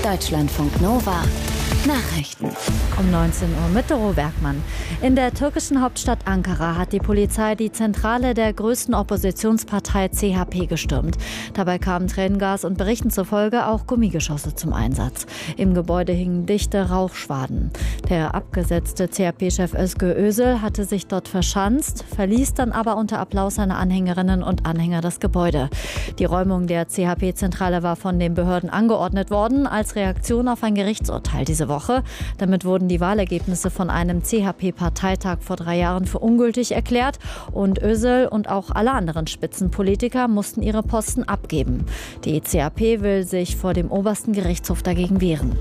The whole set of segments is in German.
Deutschlandfunk Nova Nachrichten. Um 19 Uhr mit Doro Bergmann. In der türkischen Hauptstadt Ankara hat die Polizei die Zentrale der größten Oppositionspartei CHP gestürmt. Dabei kamen Tränengas und Berichten zufolge auch Gummigeschosse zum Einsatz. Im Gebäude hingen dichte Rauchschwaden. Der abgesetzte CHP-Chef Özgür Özel hatte sich dort verschanzt, verließ dann aber unter Applaus seiner Anhängerinnen und Anhänger das Gebäude. Die Räumung der CHP-Zentrale war von den Behörden angeordnet worden, als Reaktion auf ein Gerichtsurteil diese Woche. Damit wurden die Wahlergebnisse von einem CHP-Parteitag vor 3 Jahren für ungültig erklärt und Özel und auch alle anderen Spitzenpolitiker mussten ihre Posten abgeben. Die CHP will sich vor dem obersten Gerichtshof dagegen wehren.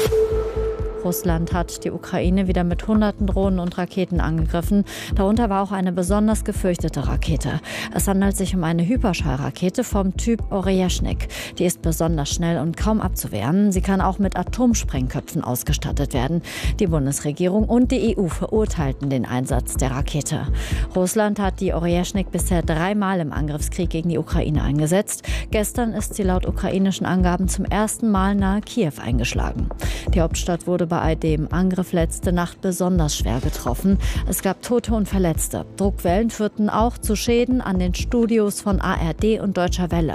Russland hat die Ukraine wieder mit Hunderten Drohnen und Raketen angegriffen. Darunter war auch eine besonders gefürchtete Rakete. Es handelt sich um eine Hyperschallrakete vom Typ Oryeshnik. Die ist besonders schnell und kaum abzuwehren. Sie kann auch mit Atomsprengköpfen ausgestattet werden. Die Bundesregierung und die EU verurteilten den Einsatz der Rakete. Russland hat die Oryeshnik bisher 3-mal im Angriffskrieg gegen die Ukraine eingesetzt. Gestern ist sie laut ukrainischen Angaben zum ersten Mal nahe Kiew eingeschlagen. Die Hauptstadt wurde bei dem Angriff letzte Nacht besonders schwer getroffen. Es gab Tote und Verletzte. Druckwellen führten auch zu Schäden an den Studios von ARD und Deutscher Welle.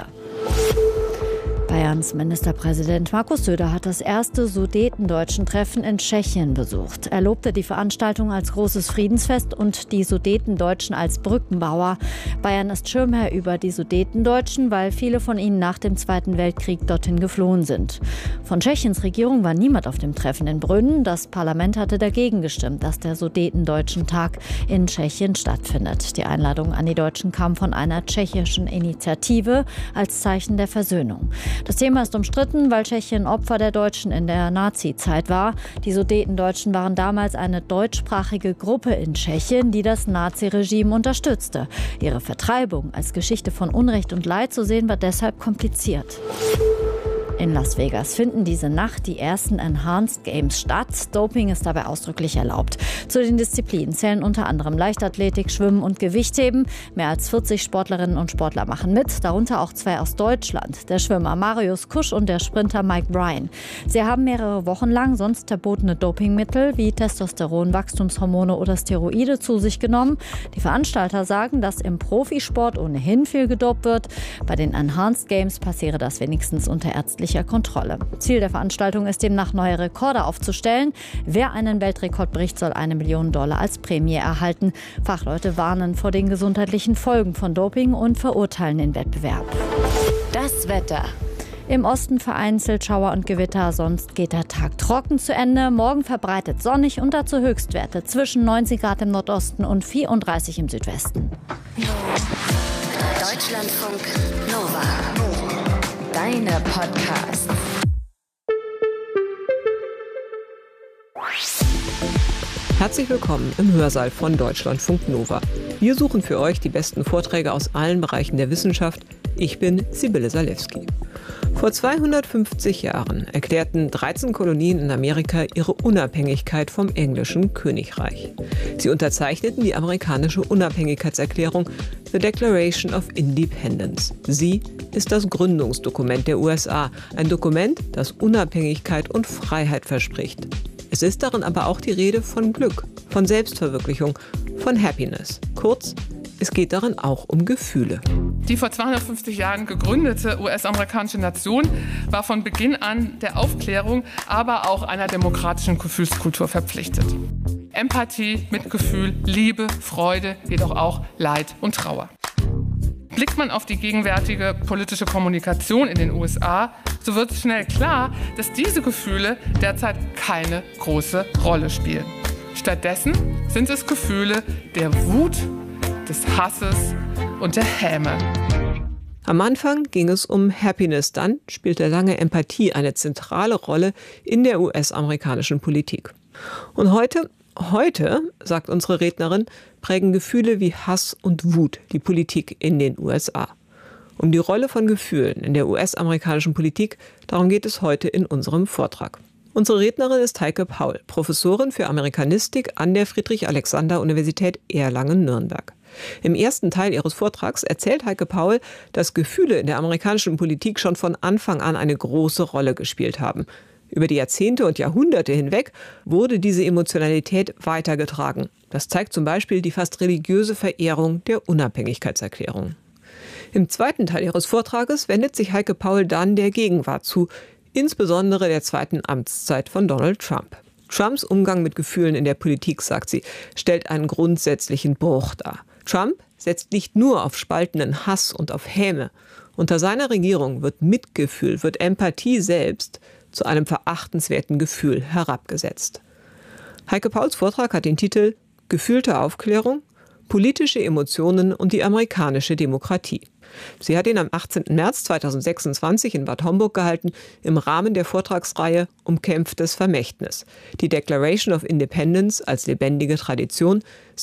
Bayerns Ministerpräsident Markus Söder hat das erste Sudetendeutschen-Treffen in Tschechien besucht. Er lobte die Veranstaltung als großes Friedensfest und die Sudetendeutschen als Brückenbauer. Bayern ist Schirmherr über die Sudetendeutschen, weil viele von ihnen nach dem Zweiten Weltkrieg dorthin geflohen sind. Von Tschechiens Regierung war niemand auf dem Treffen in Brünn. Das Parlament hatte dagegen gestimmt, dass der Sudetendeutschen-Tag in Tschechien stattfindet. Die Einladung an die Deutschen kam von einer tschechischen Initiative als Zeichen der Versöhnung. Das Thema ist umstritten, weil Tschechien Opfer der Deutschen in der Nazi-Zeit war. Die Sudetendeutschen waren damals eine deutschsprachige Gruppe in Tschechien, die das Naziregime unterstützte. Ihre Vertreibung als Geschichte von Unrecht und Leid zu sehen, war deshalb kompliziert. In Las Vegas finden diese Nacht die ersten Enhanced Games statt. Doping ist dabei ausdrücklich erlaubt. Zu den Disziplinen zählen unter anderem Leichtathletik, Schwimmen und Gewichtheben. Mehr als 40 Sportlerinnen und Sportler machen mit, darunter auch 2 aus Deutschland. Der Schwimmer Marius Kusch und der Sprinter Mike Bryan. Sie haben mehrere Wochen lang sonst verbotene Dopingmittel wie Testosteron, Wachstumshormone oder Steroide zu sich genommen. Die Veranstalter sagen, dass im Profisport ohnehin viel gedopt wird. Bei den Enhanced Games passiere das wenigstens unter ärztlicher Kontrolle. Ziel der Veranstaltung ist demnach, neue Rekorde aufzustellen. Wer einen Weltrekord bricht, soll $1 Million als Prämie erhalten. Fachleute warnen vor den gesundheitlichen Folgen von Doping und verurteilen den Wettbewerb. Das Wetter. Im Osten vereinzelt Schauer und Gewitter, sonst geht der Tag trocken zu Ende. Morgen verbreitet sonnig und dazu Höchstwerte zwischen 19 Grad im Nordosten und 34 im Südwesten. Deutschlandfunk Nova. Deine Podcasts. Herzlich willkommen im Hörsaal von Deutschlandfunk Nova. Wir suchen für euch die besten Vorträge aus allen Bereichen der Wissenschaft. Ich bin Sibylle Salewski. Vor 250 Jahren erklärten 13 Kolonien in Amerika ihre Unabhängigkeit vom englischen Königreich. Sie unterzeichneten die amerikanische Unabhängigkeitserklärung The Declaration of Independence. Sie ist das Gründungsdokument der USA, ein Dokument, das Unabhängigkeit und Freiheit verspricht. Es ist darin aber auch die Rede von Glück, von Selbstverwirklichung, von Happiness. Kurz, es geht darin auch um Gefühle. Die vor 250 Jahren gegründete US-amerikanische Nation war von Beginn an der Aufklärung, aber auch einer demokratischen Gefühlskultur verpflichtet. Empathie, Mitgefühl, Liebe, Freude, jedoch auch Leid und Trauer. Blickt man auf die gegenwärtige politische Kommunikation in den USA, so wird schnell klar, dass diese Gefühle derzeit keine große Rolle spielen. Stattdessen sind es Gefühle der Wut, des Hasses und der Häme. Am Anfang ging es um Happiness, dann spielte lange Empathie eine zentrale Rolle in der US-amerikanischen Politik. Und heute, sagt unsere Rednerin, prägen Gefühle wie Hass und Wut die Politik in den USA. Um die Rolle von Gefühlen in der US-amerikanischen Politik, darum geht es heute in unserem Vortrag. Unsere Rednerin ist Heike Paul, Professorin für Amerikanistik an der Friedrich-Alexander-Universität Erlangen-Nürnberg. Im ersten Teil ihres Vortrags erzählt Heike Paul, dass Gefühle in der amerikanischen Politik schon von Anfang an eine große Rolle gespielt haben. Über die Jahrzehnte und Jahrhunderte hinweg wurde diese Emotionalität weitergetragen. Das zeigt zum Beispiel die fast religiöse Verehrung der Unabhängigkeitserklärung. Im zweiten Teil ihres Vortrages wendet sich Heike Paul dann der Gegenwart zu, insbesondere der zweiten Amtszeit von Donald Trump. Trumps Umgang mit Gefühlen in der Politik, sagt sie, stellt einen grundsätzlichen Bruch dar. Trump setzt nicht nur auf spaltenden Hass und auf Häme. Unter seiner Regierung wird Mitgefühl, wird Empathie selbst zu einem verachtenswerten Gefühl herabgesetzt. Heike Pauls Vortrag hat den Titel »Gefühlte Aufklärung? Politische Emotionen und die amerikanische Demokratie«. Sie hat ihn am 18. März 2026 in Bad Homburg gehalten, im Rahmen der Vortragsreihe Umkämpftes Vermächtnis. Die Declaration of Independence als lebendige Tradition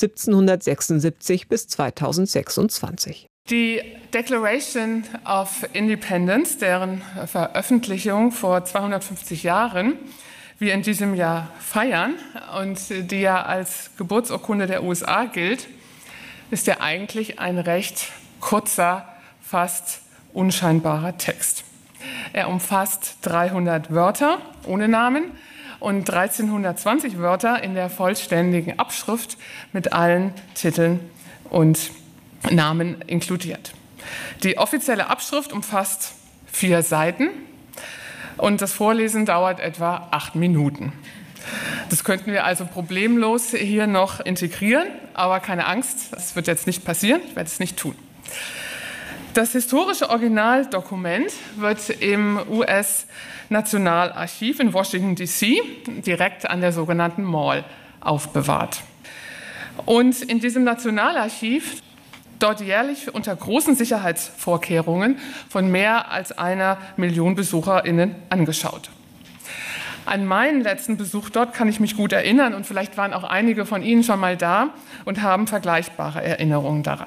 1776 bis 2026. Die Declaration of Independence, deren Veröffentlichung vor 250 Jahren wir in diesem Jahr feiern und die ja als Geburtsurkunde der USA gilt, ist ja eigentlich ein recht kurzer, fast unscheinbarer Text. Er umfasst 300 Wörter ohne Namen und 1320 Wörter in der vollständigen Abschrift mit allen Titeln und Namen inkludiert. Die offizielle Abschrift umfasst 4 Seiten und das Vorlesen dauert etwa 8 Minuten. Das könnten wir also problemlos hier noch integrieren, aber keine Angst, das wird jetzt nicht passieren, ich werde es nicht tun. Das historische Originaldokument wird im US-Nationalarchiv in Washington, D.C., direkt an der sogenannten Mall, aufbewahrt. Und in diesem Nationalarchiv dort jährlich unter großen Sicherheitsvorkehrungen von mehr als 1 Million BesucherInnen angeschaut. An meinen letzten Besuch dort kann ich mich gut erinnern und vielleicht waren auch einige von Ihnen schon mal da und haben vergleichbare Erinnerungen daran.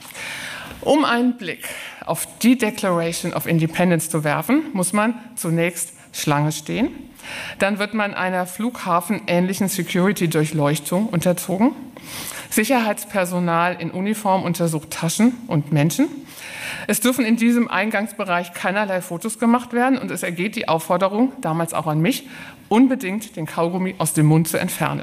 Um einen Blick auf die Declaration of Independence zu werfen, muss man zunächst Schlange stehen. Dann wird man einer flughafenähnlichen Security-Durchleuchtung unterzogen. Sicherheitspersonal in Uniform untersucht Taschen und Menschen. Es dürfen in diesem Eingangsbereich keinerlei Fotos gemacht werden und es ergeht die Aufforderung, damals auch an mich, unbedingt den Kaugummi aus dem Mund zu entfernen.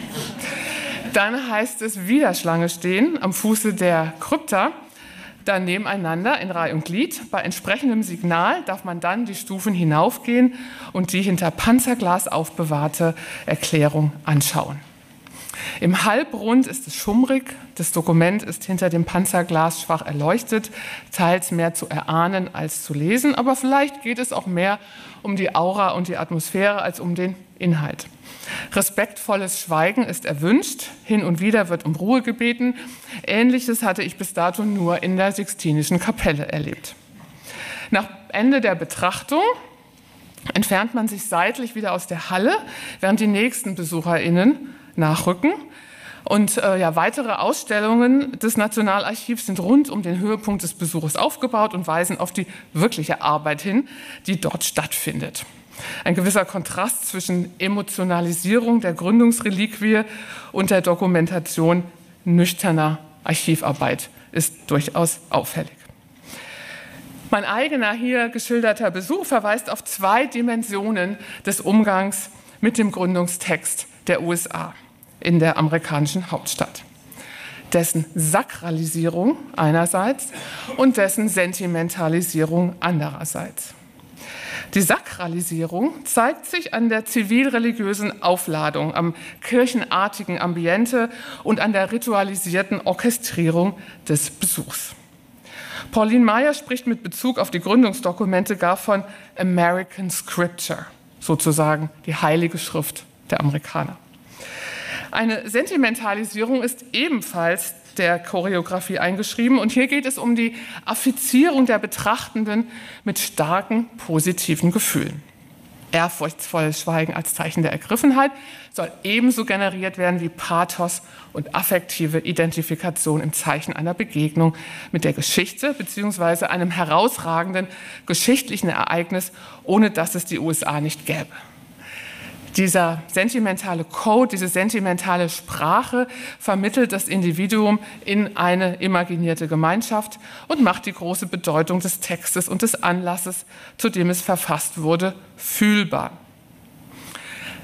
Dann heißt es wieder Schlange stehen am Fuße der Krypta, dann nebeneinander in Reih und Glied. Bei entsprechendem Signal darf man dann die Stufen hinaufgehen und die hinter Panzerglas aufbewahrte Erklärung anschauen. Im Halbrund ist es schummrig, das Dokument ist hinter dem Panzerglas schwach erleuchtet, teils mehr zu erahnen als zu lesen, aber vielleicht geht es auch mehr um die Aura und die Atmosphäre als um den Inhalt. Respektvolles Schweigen ist erwünscht, hin und wieder wird um Ruhe gebeten. Ähnliches hatte ich bis dato nur in der Sixtinischen Kapelle erlebt. Nach Ende der Betrachtung entfernt man sich seitlich wieder aus der Halle, während die nächsten BesucherInnen nachrücken. Und weitere Ausstellungen des Nationalarchivs sind rund um den Höhepunkt des Besuches aufgebaut und weisen auf die wirkliche Arbeit hin, die dort stattfindet. Ein gewisser Kontrast zwischen Emotionalisierung der Gründungsreliquie und der Dokumentation nüchterner Archivarbeit ist durchaus auffällig. Mein eigener hier geschilderter Besuch verweist auf 2 Dimensionen des Umgangs mit dem Gründungstext der USA in der amerikanischen Hauptstadt. Dessen Sakralisierung einerseits und dessen Sentimentalisierung andererseits. Die Sakralisierung zeigt sich an der zivilreligiösen Aufladung, am kirchenartigen Ambiente und an der ritualisierten Orchestrierung des Besuchs. Pauline Maier spricht mit Bezug auf die Gründungsdokumente gar von American Scripture, sozusagen die heilige Schrift der Amerikaner. Eine Sentimentalisierung ist ebenfalls der Choreografie eingeschrieben und hier geht es um die Affizierung der Betrachtenden mit starken positiven Gefühlen. Ehrfurchtsvolles Schweigen als Zeichen der Ergriffenheit soll ebenso generiert werden wie Pathos und affektive Identifikation im Zeichen einer Begegnung mit der Geschichte bzw. einem herausragenden geschichtlichen Ereignis, ohne dass es die USA nicht gäbe. Dieser sentimentale Code, diese sentimentale Sprache vermittelt das Individuum in eine imaginierte Gemeinschaft und macht die große Bedeutung des Textes und des Anlasses, zu dem es verfasst wurde, fühlbar.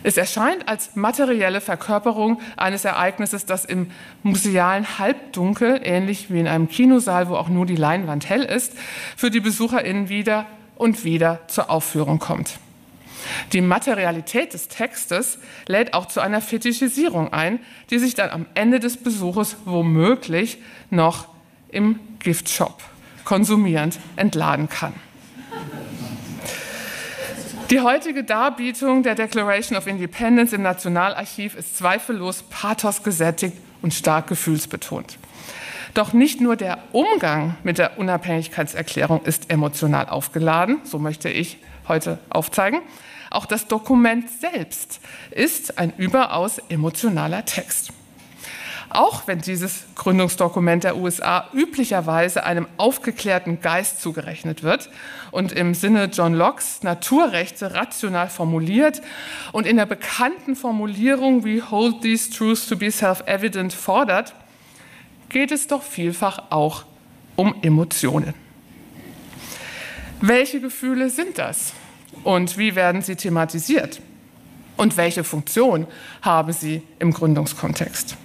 Es erscheint als materielle Verkörperung eines Ereignisses, das im musealen Halbdunkel, ähnlich wie in einem Kinosaal, wo auch nur die Leinwand hell ist, für die BesucherInnen wieder und wieder zur Aufführung kommt. Die Materialität des Textes lädt auch zu einer Fetischisierung ein, die sich dann am Ende des Besuches womöglich noch im Giftshop konsumierend entladen kann. Die heutige Darbietung der Declaration of Independence im Nationalarchiv ist zweifellos pathosgesättigt und stark gefühlsbetont. Doch nicht nur der Umgang mit der Unabhängigkeitserklärung ist emotional aufgeladen, so möchte ich heute aufzeigen. Auch das Dokument selbst ist ein überaus emotionaler Text. Auch wenn dieses Gründungsdokument der USA üblicherweise einem aufgeklärten Geist zugerechnet wird und im Sinne John Lockes Naturrechte rational formuliert und in der bekannten Formulierung "We hold these truths to be self-evident" fordert, geht es doch vielfach auch um Emotionen. Welche Gefühle sind das? Und wie werden sie thematisiert? Und welche Funktion haben sie im Gründungskontext?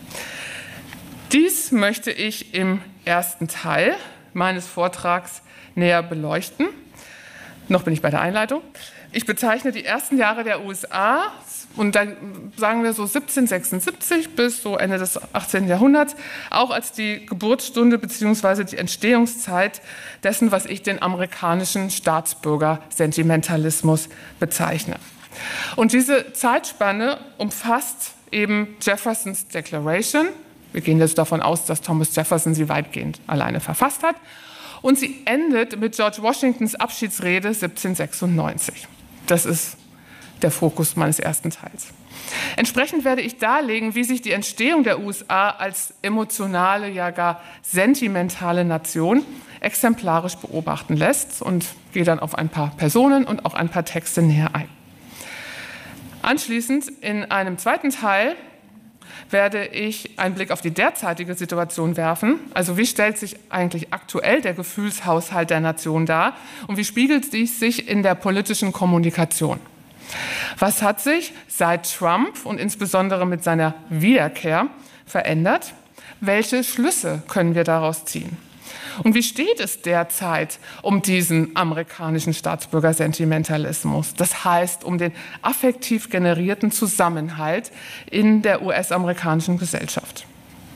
Dies möchte ich im ersten Teil meines Vortrags näher beleuchten. Noch bin ich bei der Einleitung. Ich bezeichne die ersten Jahre der USA, und dann sagen wir so 1776 bis so Ende des 18. Jahrhunderts, auch als die Geburtsstunde bzw. die Entstehungszeit dessen, was ich den amerikanischen Staatsbürgersentimentalismus bezeichne. Und diese Zeitspanne umfasst eben Jeffersons Declaration. Wir gehen jetzt davon aus, dass Thomas Jefferson sie weitgehend alleine verfasst hat. Und sie endet mit George Washingtons Abschiedsrede 1796. Das ist der Fokus meines ersten Teils. Entsprechend werde ich darlegen, wie sich die Entstehung der USA als emotionale, ja gar sentimentale Nation exemplarisch beobachten lässt und gehe dann auf ein paar Personen und auch ein paar Texte näher ein. Anschließend in einem zweiten Teil werde ich einen Blick auf die derzeitige Situation werfen. Also wie stellt sich eigentlich aktuell der Gefühlshaushalt der Nation dar und wie spiegelt dies sich in der politischen Kommunikation? Was hat sich seit Trump und insbesondere mit seiner Wiederkehr verändert? Welche Schlüsse können wir daraus ziehen? Und wie steht es derzeit um diesen amerikanischen Staatsbürgersentimentalismus? Das heißt, um den affektiv generierten Zusammenhalt in der US-amerikanischen Gesellschaft.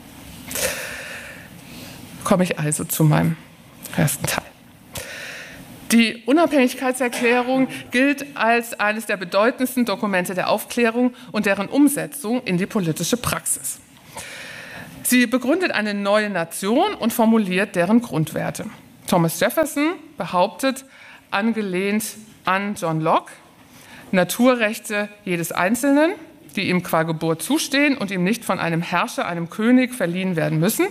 Komme ich also zu meinem ersten Teil. Die Unabhängigkeitserklärung gilt als eines der bedeutendsten Dokumente der Aufklärung und deren Umsetzung in die politische Praxis. Sie begründet eine neue Nation und formuliert deren Grundwerte. Thomas Jefferson behauptet, angelehnt an John Locke, Naturrechte jedes Einzelnen, die ihm qua Geburt zustehen und ihm nicht von einem Herrscher, einem König verliehen werden müssen.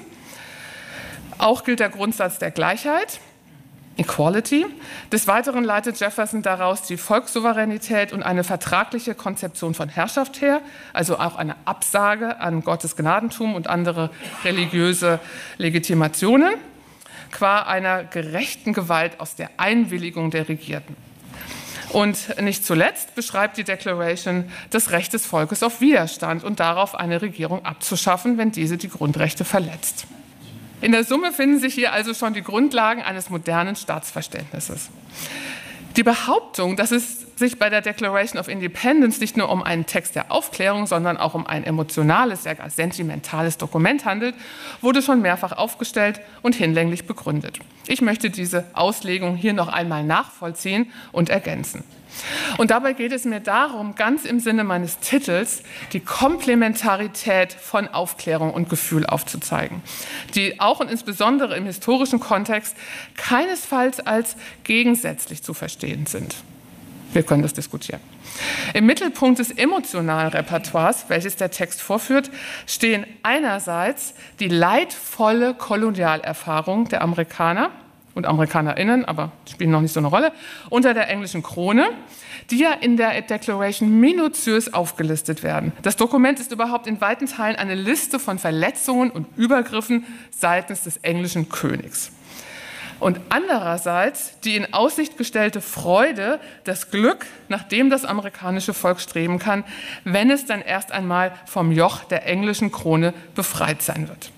Auch gilt der Grundsatz der Gleichheit, Equality. Des Weiteren leitet Jefferson daraus die Volkssouveränität und eine vertragliche Konzeption von Herrschaft her, also auch eine Absage an Gottes Gnadentum und andere religiöse Legitimationen, qua einer gerechten Gewalt aus der Einwilligung der Regierten. Und nicht zuletzt beschreibt die Declaration das Recht des Volkes auf Widerstand und darauf, eine Regierung abzuschaffen, wenn diese die Grundrechte verletzt. In der Summe finden sich hier also schon die Grundlagen eines modernen Staatsverständnisses. Die Behauptung, dass es sich bei der Declaration of Independence nicht nur um einen Text der Aufklärung, sondern auch um ein emotionales, ja gar sentimentales Dokument handelt, wurde schon mehrfach aufgestellt und hinlänglich begründet. Ich möchte diese Auslegung hier noch einmal nachvollziehen und ergänzen. Und dabei geht es mir darum, ganz im Sinne meines Titels, die Komplementarität von Aufklärung und Gefühl aufzuzeigen, die auch und insbesondere im historischen Kontext keinesfalls als gegensätzlich zu verstehen sind. Wir können das diskutieren. Im Mittelpunkt des emotionalen Repertoires, welches der Text vorführt, stehen einerseits die leidvolle Kolonialerfahrung der Amerikaner und AmerikanerInnen, aber spielen noch nicht so eine Rolle, unter der englischen Krone, die ja in der Declaration minutiös aufgelistet werden. Das Dokument ist überhaupt in weiten Teilen eine Liste von Verletzungen und Übergriffen seitens des englischen Königs. Und andererseits die in Aussicht gestellte Freude, das Glück, nach dem das amerikanische Volk streben kann, wenn es dann erst einmal vom Joch der englischen Krone befreit sein wird.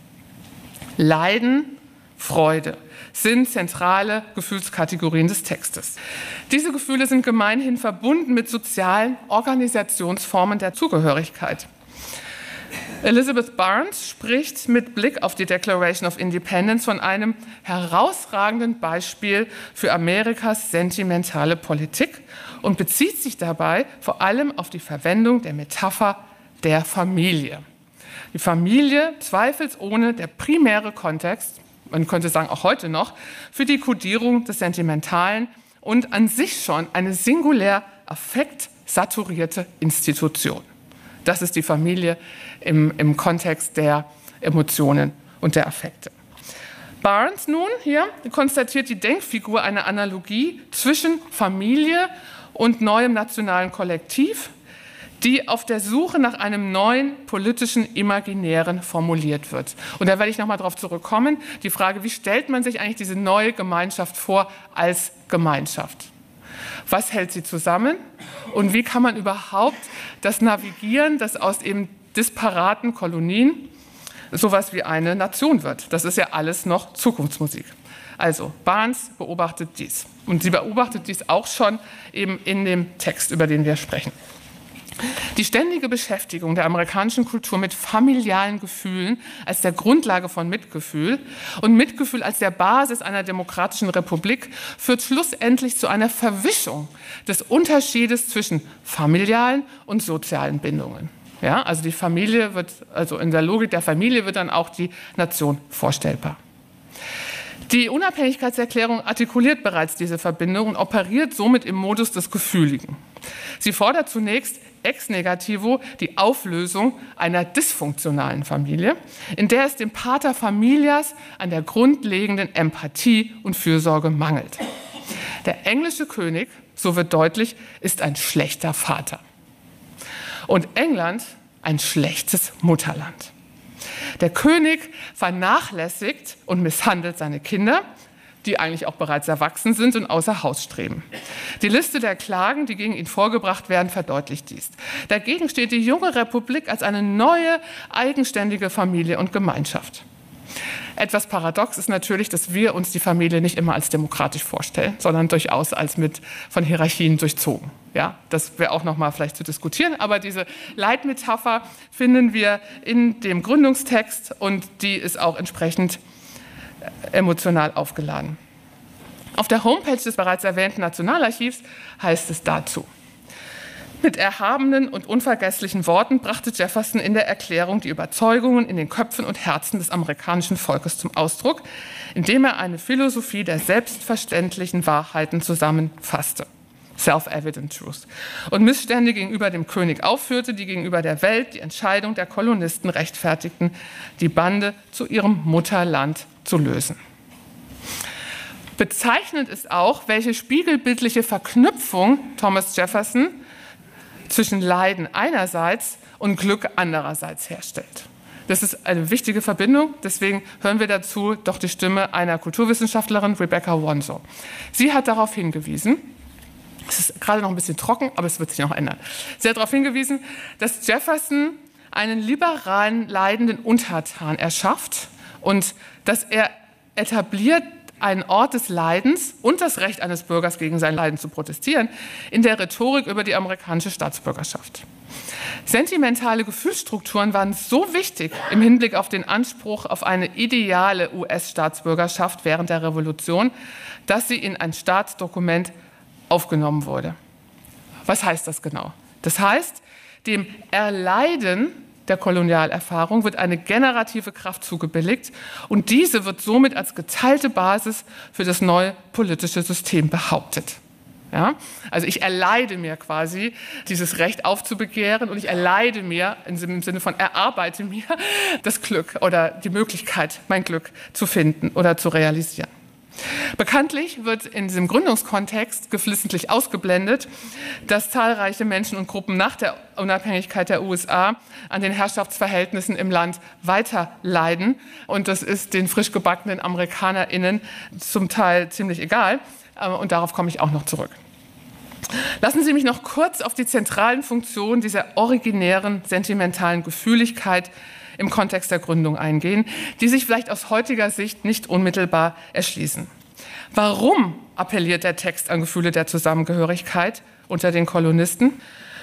Leiden, Freude sind zentrale Gefühlskategorien des Textes. Diese Gefühle sind gemeinhin verbunden mit sozialen Organisationsformen der Zugehörigkeit. Elizabeth Barnes spricht mit Blick auf die Declaration of Independence von einem herausragenden Beispiel für Amerikas sentimentale Politik und bezieht sich dabei vor allem auf die Verwendung der Metapher der Familie. Die Familie zweifelsohne der primäre Kontext, man könnte sagen auch heute noch, für die Kodierung des Sentimentalen und an sich schon eine singulär affektsaturierte Institution. Das ist die Familie im Kontext der Emotionen und der Affekte. Barnes nun hier konstatiert die Denkfigur einer Analogie zwischen Familie und neuem nationalen Kollektiv, die auf der Suche nach einem neuen politischen Imaginären formuliert wird. Und da werde ich noch mal darauf zurückkommen, die Frage, wie stellt man sich eigentlich diese neue Gemeinschaft vor als Gemeinschaft? Was hält sie zusammen und wie kann man überhaupt das navigieren, das aus eben disparaten Kolonien sowas wie eine Nation wird? Das ist ja alles noch Zukunftsmusik. Also Barnes beobachtet dies und sie beobachtet dies auch schon eben in dem Text, über den wir sprechen. Die ständige Beschäftigung der amerikanischen Kultur mit familialen Gefühlen als der Grundlage von Mitgefühl und Mitgefühl als der Basis einer demokratischen Republik führt schlussendlich zu einer Verwischung des Unterschiedes zwischen familialen und sozialen Bindungen. Ja, also die Familie wird, also in der Logik der Familie wird dann auch die Nation vorstellbar. Die Unabhängigkeitserklärung artikuliert bereits diese Verbindung und operiert somit im Modus des Gefühligen. Sie fordert zunächst ex negativo die Auflösung einer dysfunktionalen Familie, in der es dem Pater Familias an der grundlegenden Empathie und Fürsorge mangelt. Der englische König, so wird deutlich, ist ein schlechter Vater. Und England ein schlechtes Mutterland. Der König vernachlässigt und misshandelt seine Kinder, die eigentlich auch bereits erwachsen sind und außer Haus streben. Die Liste der Klagen, die gegen ihn vorgebracht werden, verdeutlicht dies. Dagegen steht die junge Republik als eine neue, eigenständige Familie und Gemeinschaft. Etwas paradox ist natürlich, dass wir uns die Familie nicht immer als demokratisch vorstellen, sondern durchaus als von Hierarchien durchzogen. Ja, das wäre auch noch mal vielleicht zu diskutieren, aber diese Leitmetapher finden wir in dem Gründungstext und die ist auch entsprechend emotional aufgeladen. Auf der Homepage des bereits erwähnten Nationalarchivs heißt es dazu: Mit erhabenen und unvergesslichen Worten brachte Jefferson in der Erklärung die Überzeugungen in den Köpfen und Herzen des amerikanischen Volkes zum Ausdruck, indem er eine Philosophie der selbstverständlichen Wahrheiten zusammenfasste. Self-evident truth. Und Missstände gegenüber dem König aufführte, die gegenüber der Welt die Entscheidung der Kolonisten rechtfertigten, die Bande zu ihrem Mutterland zu lösen. Bezeichnend ist auch, welche spiegelbildliche Verknüpfung Thomas Jefferson zwischen Leiden einerseits und Glück andererseits herstellt. Das ist eine wichtige Verbindung, deswegen hören wir dazu doch die Stimme einer Kulturwissenschaftlerin, Rebecca Wonso. Sie hat darauf hingewiesen, es ist gerade noch ein bisschen trocken, aber es wird sich noch ändern. Sie hat darauf hingewiesen, dass Jefferson einen liberalen, leidenden Untertan erschafft und dass er etabliert einen Ort des Leidens und das Recht eines Bürgers, gegen sein Leiden zu protestieren, in der Rhetorik über die amerikanische Staatsbürgerschaft. Sentimentale Gefühlsstrukturen waren so wichtig im Hinblick auf den Anspruch auf eine ideale US-Staatsbürgerschaft während der Revolution, dass sie in ein Staatsdokument aufgenommen wurde. Was heißt das genau? Das heißt, dem Erleiden der Kolonialerfahrung wird eine generative Kraft zugebilligt und diese wird somit als geteilte Basis für das neue politische System behauptet. Ja? Also ich erleide mir quasi dieses Recht aufzubegehren und ich erleide mir im Sinne von erarbeite mir das Glück oder die Möglichkeit, mein Glück zu finden oder zu realisieren. Bekanntlich wird in diesem Gründungskontext geflissentlich ausgeblendet, dass zahlreiche Menschen und Gruppen nach der Unabhängigkeit der USA an den Herrschaftsverhältnissen im Land weiter leiden. Und das ist den frisch gebackenen AmerikanerInnen zum Teil ziemlich egal. Und darauf komme ich auch noch zurück. Lassen Sie mich noch kurz auf die zentralen Funktionen dieser originären, sentimentalen Gefühligkeit im Kontext der Gründung eingehen, die sich vielleicht aus heutiger Sicht nicht unmittelbar erschließen. Warum appelliert der Text an Gefühle der Zusammengehörigkeit unter den Kolonisten?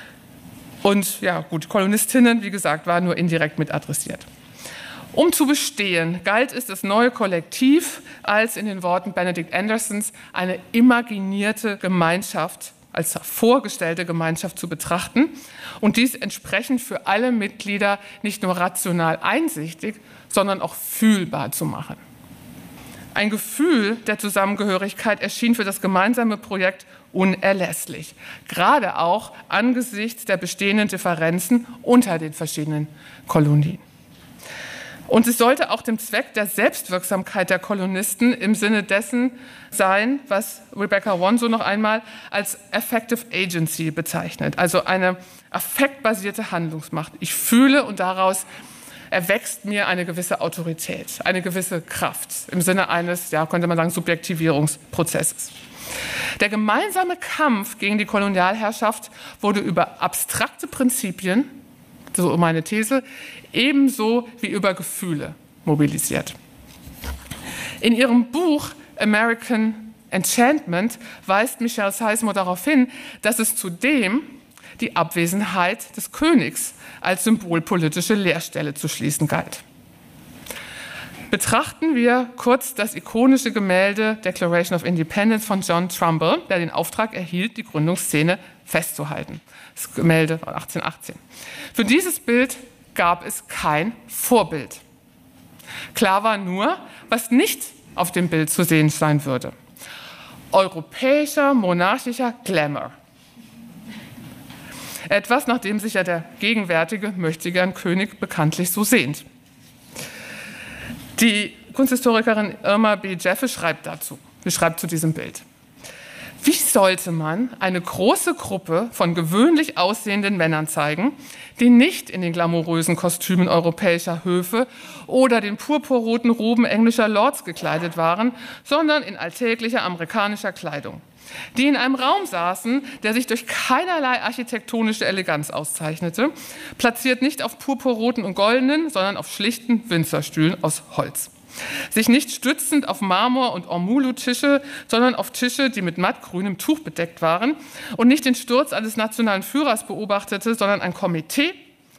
Und ja, gut, Kolonistinnen, wie gesagt, waren nur indirekt mit adressiert. Um zu bestehen, galt es, das neue Kollektiv als, in den Worten Benedict Andersons, eine imaginierte Gemeinschaft, als vorgestellte Gemeinschaft zu betrachten und dies entsprechend für alle Mitglieder nicht nur rational einsichtig, sondern auch fühlbar zu machen. Ein Gefühl der Zusammengehörigkeit erschien für das gemeinsame Projekt unerlässlich, gerade auch angesichts der bestehenden Differenzen unter den verschiedenen Kolonien. Und es sollte auch dem Zweck der Selbstwirksamkeit der Kolonisten im Sinne dessen sein, was Rebecca Wonso noch einmal als Affective Agency bezeichnet, also eine affektbasierte Handlungsmacht. Ich fühle und daraus erwächst mir eine gewisse Autorität, eine gewisse Kraft im Sinne eines, ja, könnte man sagen, Subjektivierungsprozesses. Der gemeinsame Kampf gegen die Kolonialherrschaft wurde über abstrakte Prinzipien, so meine These, ebenso wie über Gefühle mobilisiert. In ihrem Buch American Enchantment weist Michelle Sizemore darauf hin, dass es zudem die Abwesenheit des Königs als symbolpolitische Leerstelle zu schließen galt. Betrachten wir kurz das ikonische Gemälde Declaration of Independence von John Trumbull, der den Auftrag erhielt, die Gründungsszene festzuhalten. Das Gemälde von 1818. Für dieses Bild gab es kein Vorbild. Klar war nur, was nicht auf dem Bild zu sehen sein würde. Europäischer, monarchischer Glamour. Etwas, nach dem sich ja der gegenwärtige Möchtegern-König bekanntlich so sehnt. Die Kunsthistorikerin Irma B. Jaffe schreibt dazu. Sie schreibt zu diesem Bild. Wie sollte man eine große Gruppe von gewöhnlich aussehenden Männern zeigen, die nicht in den glamourösen Kostümen europäischer Höfe oder den purpurroten Roben englischer Lords gekleidet waren, sondern in alltäglicher amerikanischer Kleidung? Die in einem Raum saßen, der sich durch keinerlei architektonische Eleganz auszeichnete, platziert nicht auf purpurroten und goldenen, sondern auf schlichten Winzerstühlen aus Holz. Sich nicht stützend auf Marmor- und Ormulu-Tische, sondern auf Tische, die mit mattgrünem Tuch bedeckt waren und nicht den Sturz eines nationalen Führers beobachtete, sondern ein Komitee,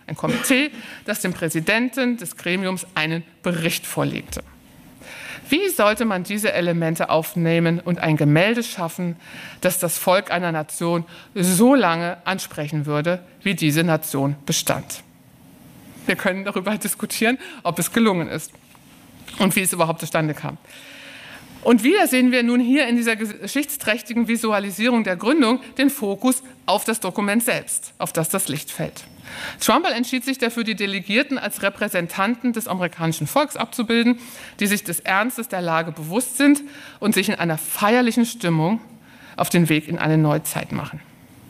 das dem Präsidenten des Gremiums einen Bericht vorlegte. Wie sollte man diese Elemente aufnehmen und ein Gemälde schaffen, das das Volk einer Nation so lange ansprechen würde, wie diese Nation bestand? Wir können darüber diskutieren, ob es gelungen ist und wie es überhaupt zustande kam. Und wieder sehen wir nun hier in dieser geschichtsträchtigen Visualisierung der Gründung den Fokus auf das Dokument selbst, auf das das Licht fällt. Trumbull entschied sich dafür, die Delegierten als Repräsentanten des amerikanischen Volks abzubilden, die sich des Ernstes der Lage bewusst sind und sich in einer feierlichen Stimmung auf den Weg in eine neue Zeit machen.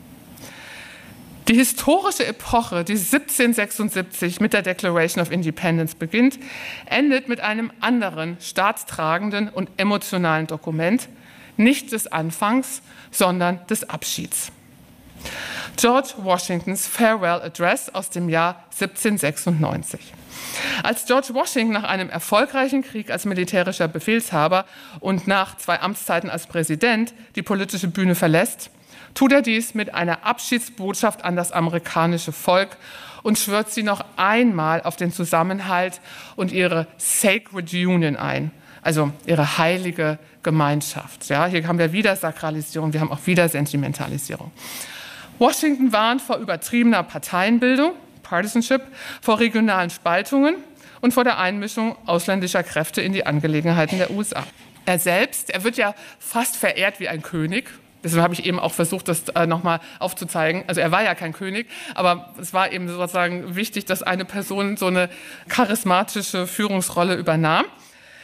Die historische Epoche, die 1776 mit der Declaration of Independence beginnt, endet mit einem anderen staatstragenden und emotionalen Dokument, nicht des Anfangs, sondern des Abschieds. George Washingtons Farewell Address aus dem Jahr 1796. Als George Washington nach einem erfolgreichen Krieg als militärischer Befehlshaber und nach 2 Amtszeiten als Präsident die politische Bühne verlässt, tut er dies mit einer Abschiedsbotschaft an das amerikanische Volk und schwört sie noch einmal auf den Zusammenhalt und ihre Sacred Union ein, also ihre heilige Gemeinschaft. Ja, hier haben wir wieder Sakralisierung, wir haben auch wieder Sentimentalisierung. Washington warnt vor übertriebener Parteienbildung, Partisanship, vor regionalen Spaltungen und vor der Einmischung ausländischer Kräfte in die Angelegenheiten der USA. Er selbst, er wird ja fast verehrt wie ein König. Deshalb habe ich eben auch versucht, das nochmal aufzuzeigen. Also er war ja kein König, aber es war eben sozusagen wichtig, dass eine Person so eine charismatische Führungsrolle übernahm.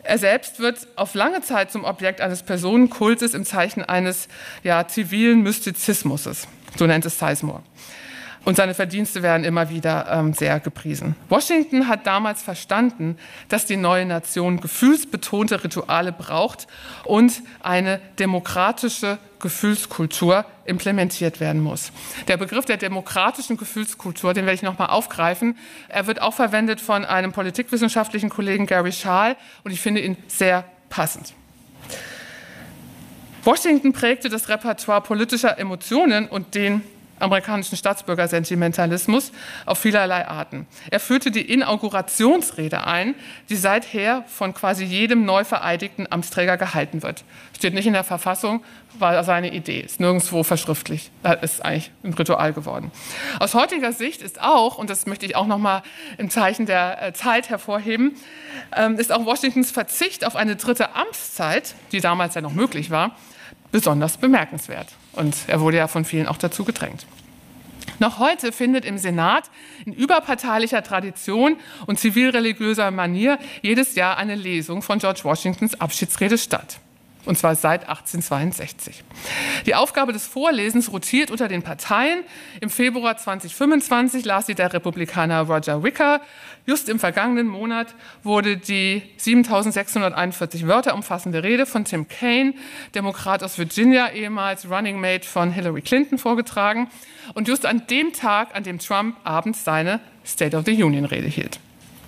Er selbst wird auf lange Zeit zum Objekt eines Personenkultes im Zeichen eines zivilen Mystizismus, so nennt es Sizemore. Und seine Verdienste werden immer wieder sehr gepriesen. Washington hat damals verstanden, dass die neue Nation gefühlsbetonte Rituale braucht und eine demokratische Gefühlskultur implementiert werden muss. Der Begriff der demokratischen Gefühlskultur, den werde ich noch mal aufgreifen. Er wird auch verwendet von einem politikwissenschaftlichen Kollegen, Gary Schall, und ich finde ihn sehr passend. Washington prägte das Repertoire politischer Emotionen und den amerikanischen Staatsbürgersentimentalismus auf vielerlei Arten. Er führte die Inaugurationsrede ein, die seither von quasi jedem neu vereidigten Amtsträger gehalten wird. Steht nicht in der Verfassung, war seine Idee, ist nirgendwo verschriftlich, ist eigentlich ein Ritual geworden. Aus heutiger Sicht ist auch, und das möchte ich auch noch mal im Zeichen der Zeit hervorheben, ist auch Washingtons Verzicht auf eine dritte Amtszeit, die damals ja noch möglich war, besonders bemerkenswert. Und er wurde ja von vielen auch dazu gedrängt. Noch heute findet im Senat in überparteilicher Tradition und zivilreligiöser Manier jedes Jahr eine Lesung von George Washingtons Abschiedsrede statt. Und zwar seit 1862. Die Aufgabe des Vorlesens rotiert unter den Parteien. Im Februar 2025 las sie der Republikaner Roger Wicker. Just im vergangenen Monat wurde die 7.641 Wörter umfassende Rede von Tim Kaine, Demokrat aus Virginia, ehemals Running Mate von Hillary Clinton, vorgetragen. Und just an dem Tag, an dem Trump abends seine State of the Union-Rede hielt.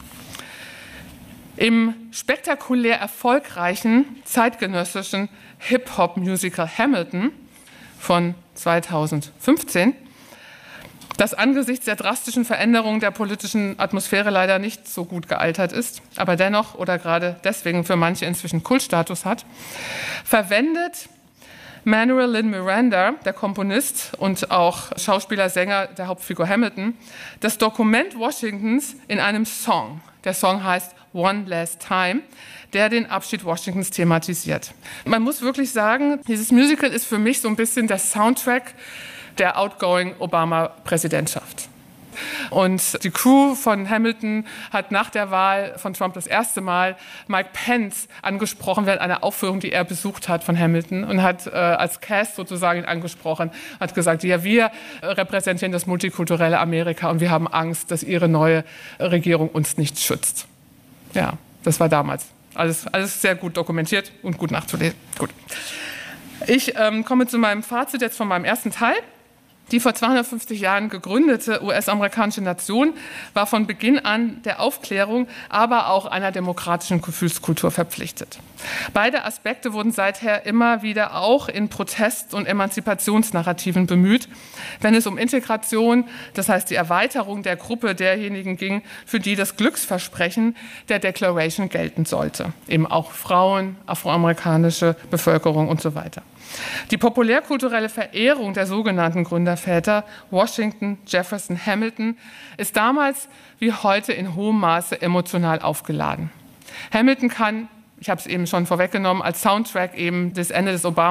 Im spektakulär erfolgreichen zeitgenössischen Hip-Hop-Musical Hamilton von 2015, das angesichts der drastischen Veränderungen der politischen Atmosphäre leider nicht so gut gealtert ist, aber dennoch oder gerade deswegen für manche inzwischen Kultstatus hat, verwendet Manuel Lin Miranda, der Komponist und auch Schauspieler, Sänger der Hauptfigur Hamilton, das Dokument Washingtons in einem Song. Der Song heißt One Last Time, der den Abschied Washingtons thematisiert. Man muss wirklich sagen, dieses Musical ist für mich so ein bisschen der Soundtrack der outgoing Obama-Präsidentschaft. Und die Crew von Hamilton hat nach der Wahl von Trump das erste Mal Mike Pence angesprochen während einer Aufführung, die er besucht hat von Hamilton, und hat als Cast sozusagen ihn angesprochen, hat gesagt, ja, wir repräsentieren das multikulturelle Amerika und wir haben Angst, dass ihre neue Regierung uns nicht schützt. Ja, das war damals. Alles sehr gut dokumentiert und gut nachzulesen. Gut. Ich komme zu meinem Fazit jetzt von meinem ersten Teil. Die vor 250 Jahren gegründete US-amerikanische Nation war von Beginn an der Aufklärung, aber auch einer demokratischen Gefühlskultur verpflichtet. Beide Aspekte wurden seither immer wieder auch in Protest- und Emanzipationsnarrativen bemüht, wenn es um Integration, das heißt die Erweiterung der Gruppe derjenigen ging, für die das Glücksversprechen der Declaration gelten sollte. Eben auch Frauen, afroamerikanische Bevölkerung und so weiter. Die populärkulturelle Verehrung der sogenannten Gründerväter Washington, Jefferson, Hamilton ist damals wie heute in hohem Maße emotional aufgeladen. Hamilton kann, ich habe es eben schon vorweggenommen, als Soundtrack eben das Ende des Obama